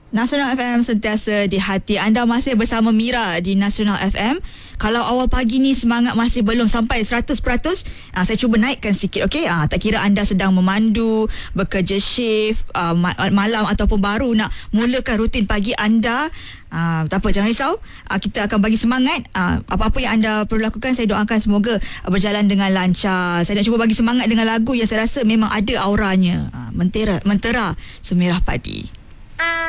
Nasional FM sentiasa di hati anda. Masih bersama Mira di Nasional FM. Kalau awal pagi ni semangat masih belum sampai 100%, saya cuba naikkan sikit, okey? Tak kira anda sedang memandu, bekerja shift, malam ataupun baru nak mulakan rutin pagi anda, tak apa, jangan risau. Kita akan bagi semangat. Apa-apa yang anda perlu lakukan, saya doakan semoga berjalan dengan lancar. Saya nak cuba bagi semangat dengan lagu yang saya rasa memang ada auranya. Mentera Semerah Padi.